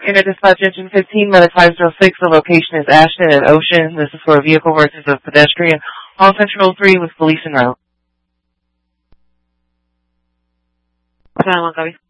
Unit Dispatch Engine 15, Medic 506. The location is Ashton and Ocean. This is for a vehicle versus a pedestrian. On Central 3 with police en route. 911, copy.